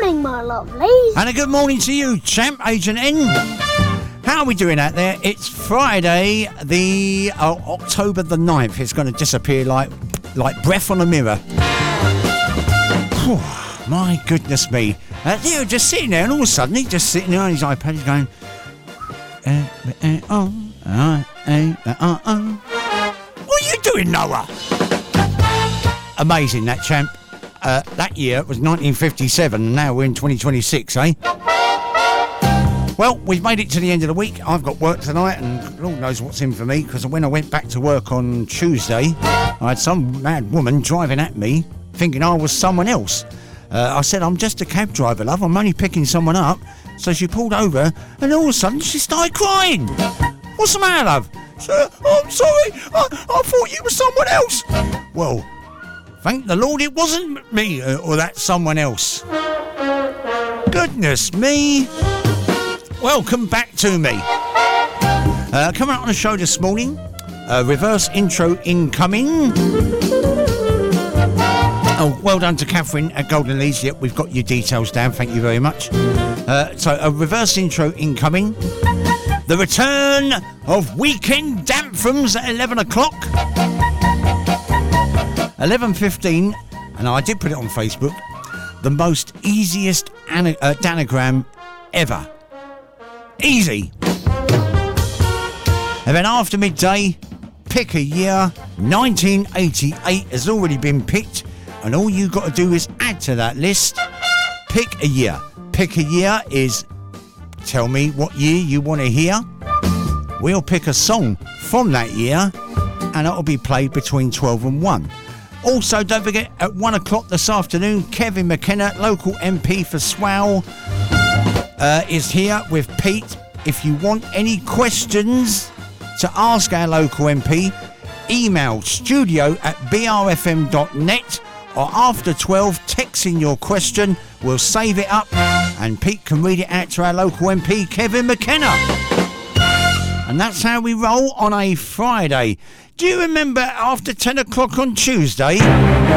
morning, my lovelies. And a good morning to you, champ, Agent N. How are we doing out there? It's Friday, the October the 9th. It's going to disappear like breath on a mirror. Whew, my goodness me. They're just sitting there, and all of a sudden, he's just sitting there on his iPad, he's going... What are you doing, Noah? Amazing, that champ. That year was 1957, and now we're in 2026, eh? Well, we've made it to the end of the week. I've got work tonight, and Lord knows what's in for me, because when I went back to work on Tuesday, I had some mad woman driving at me, thinking I was someone else. I said, I'm just a cab driver, love. I'm only picking someone up. So she pulled over, and all of a sudden she started crying. What's the matter, love? Sir, I'm sorry. I thought you were someone else. Well, thank the Lord it wasn't me or that someone else. Goodness me. Welcome back to me. Coming up on the show this morning, reverse intro incoming. Oh, well done to Catherine at Golden Leeds. Yep, we've got your details down. Thank you very much. So a reverse intro incoming. The return of Weekend Danthums at 11 o'clock. 11:15, and I did put it on Facebook. The most easiest danagram ever. Easy. And then after midday, pick a year. 1988 has already been picked. And all you got to do is add to that list. Pick a year. Pick a year is tell me what year you want to hear. We'll pick a song from that year, and it'll be played between 12 and 1. Also, don't forget, at 1 o'clock this afternoon, Kevin McKenna, local MP for Swale, is here with Pete. If you want any questions to ask our local MP, email studio@brfm.net. or after 12, text in your question. We'll save it up, and Pete can read it out to our local MP, Kevin McKenna. And that's how we roll on a Friday. Do you remember after 10 o'clock on Tuesday?